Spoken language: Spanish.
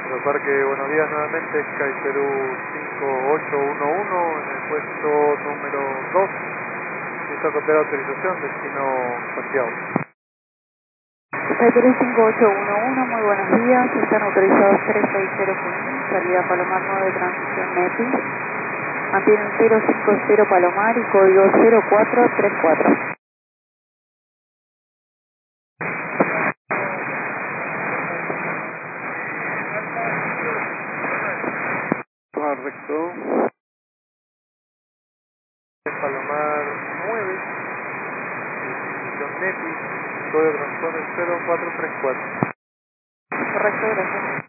Aeroparque, buenos días nuevamente, Sky Perú 5811 en el puesto número 2. Necesito copiar autorización, destino Santiago. Sky Perú 5811, muy buenos días. Están autorizados 360 Junín, salida Palomar 9, transición NEPI. Mantienen 050 Palomar y código 0434. Correcto. Palomar 9, transición NEPI, código de transporte 0434. Correcto, gracias.